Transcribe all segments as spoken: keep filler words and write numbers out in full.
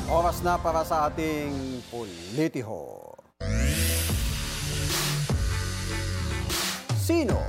Oras na para sa ating politiho. Sino?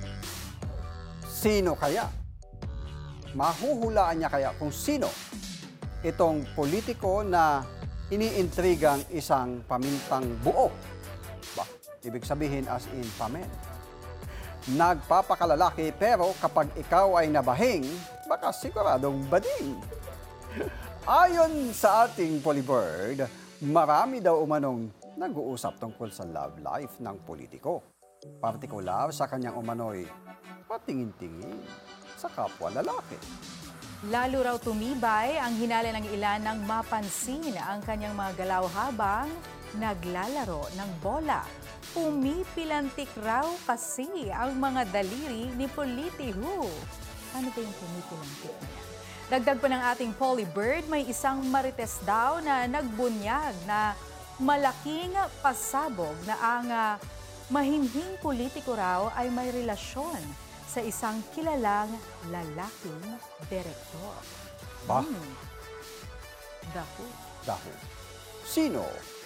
Sino kaya? Mahuhulaan niya kaya kung sino itong politiko na iniintrigang isang pamintang buo? Ba, ibig sabihin as in pamen. Nagpapakalalaki pero kapag ikaw ay nabahing, baka siguradong bading. Ayon sa ating Polybird, marami daw umanong nag-uusap tungkol sa love life ng politiko. Partikular sa kanyang umano'y patingin-tingin sa kapwa lalaki. Lalo raw tumibay ang hinala ng ilan nang mapansin ang kanyang mga galaw habang naglalaro ng bola. Pumipilantik raw kasi ang mga daliri ni Politiho. Ano ba yung pumipilantik niya? Dagdag pa ng ating Polybird, may isang marites daw na nagbunyag na malaking pasabog na ang uh, mahinhing politiko raw ay may relasyon sa isang kilalang lalaking direktor. Ba? Hmm. Daho. Daho. Sino?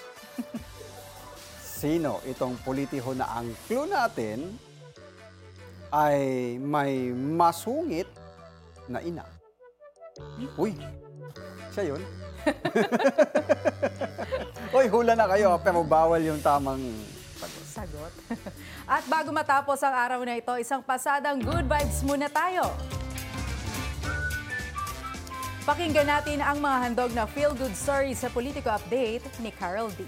Sino itong politiko na ang clue natin ay may masungit na ina? Uy, siya yun. Uy, hula na kayo pero bawal yung tamang sagot. Sagot. At bago matapos ang araw na ito, isang pasadang good vibes muna tayo. Pakinggan natin ang mga handog na feel-good story sa Politico Update ni Carol D.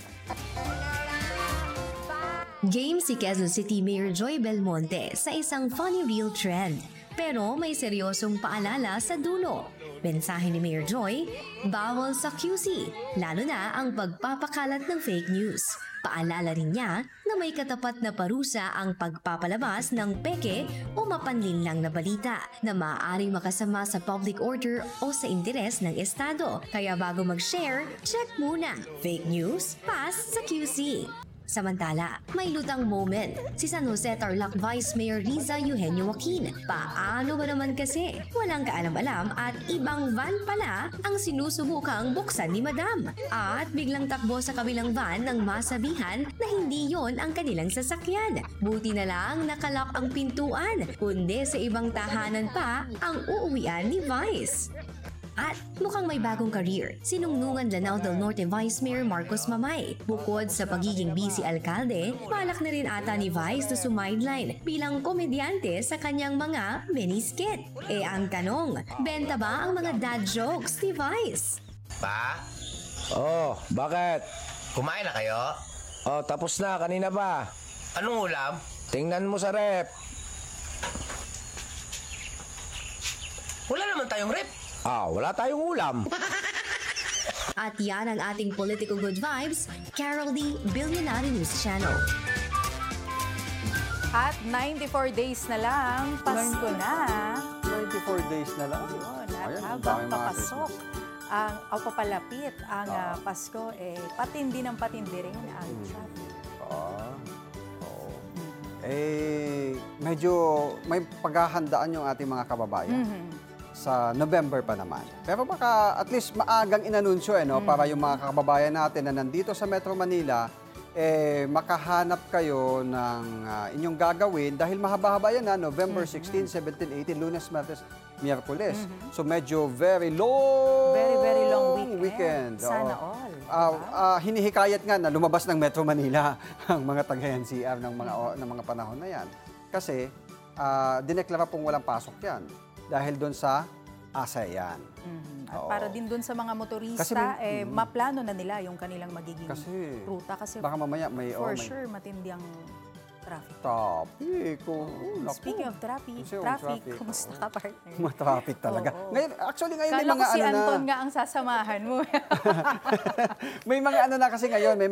Game si Quezon City Mayor Joy Belmonte sa isang funny reel trend. Pero may seryosong paalala sa dulo. Mensahe ni Mayor Joy, bawal sa Q C, lalo na ang pagpapakalat ng fake news. Paalala rin niya na may katapat na parusa ang pagpapalabas ng peke o mapanlinlang na balita na maaaring makasama sa public order o sa interes ng Estado. Kaya bago mag-share, check muna. Fake news, pass sa Q C. Samantala, may lutang moment. Si San Jose Tarlac Vice Mayor Riza Eugenio Joaquin. Paano ba naman kasi? Walang kaalam-alam at ibang van pala ang sinusubukang buksan ni Madam. At biglang takbo sa kabilang van nang masabihan na hindi yon ang kanilang sasakyan. Buti na lang nakalak ang pintuan, kundi sa ibang tahanan pa ang uuwian ni Vice. At mukhang may bagong career, sinungnungan Lanao del Norte Vice Mayor Marcos Mamay. Bukod sa pagiging busy alkalde, balak na rin ata ni Vice na sumideline bilang komedyante sa kanyang mga mini-skit. Eh ang tanong, benta ba ang mga dad jokes ni Vice? Pa? Oh, bakit? Kumain na kayo? Oh, tapos na. Kanina pa. Anong ulam? Tingnan mo sa rep. Wala naman tayong rep. Ah, wala tayong ulam. At yan ang ating Political Good Vibes, Carol D. Billionaire News Channel. At ninety-four days na lang, Pasko na. twenty-four days na lang. Yun, at Ayan, ang habang daming mga papasok, Christmas. ang, o papalapit ang ah, Pasko, eh, patindi ng patindi rin ang traffic. Ah, oo. Eh, medyo may paghahandaan yung ating mga kababayan. Mhm. Sa November pa naman. Pero baka at least maagang inanunsyo eh, no? Para yung mga kababayan natin na nandito sa Metro Manila, eh, makahanap kayo ng ah, inyong gagawin dahil mahaba-haba yan na November sixteen, seventeen, eighteen, Lunes, Martes, Miyerkules. So medyo very long Very, very long weekend. weekend. Sana Oo. all. Ah, diba? ah, hinihikayat nga na lumabas ng Metro Manila ang mga taga-N C R ng mga, o- ng mga panahon na yan. Kasi ah, dineklara pong walang pasok yan dahil doon sa ASEAN. Mhm. At Oo. para din dun sa mga motorista, Kasi may- eh, Mhm. maplano na nila yung kanilang magiging Kasi ruta. Kasi baka mamaya may... for oh, may sure, matindi ang traffic. traffic. Oh, naku. Speaking of traffic, Kasi yung traffic, traffic, kumusta oo. ka, partner? Ma-traffic talaga. Oo. Ngayon, actually ngayon may Kala mga ko si ano Anton na. nga ang sasamahan mo. May mga ano na kasi ngayon, may